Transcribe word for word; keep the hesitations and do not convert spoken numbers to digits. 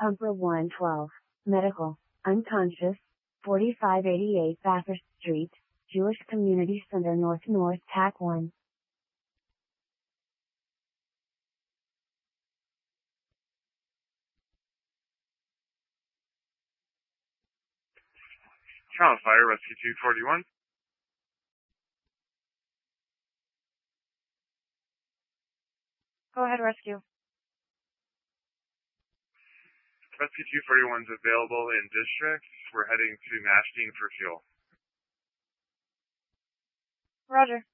Pumper one twelve, medical, unconscious, forty-five eighty-eight Bathurst Street, Jewish Community Center North North T A C one. Cal Fire Rescue two forty-one. Go ahead, rescue. Rescue two forty-one is available in district. We're heading to Mashpee for fuel. Roger.